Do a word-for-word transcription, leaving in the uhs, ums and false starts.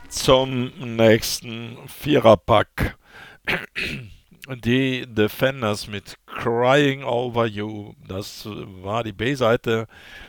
zum nächsten Viererpack. Die Defenders mit Crying Over You. Das war die B-Seite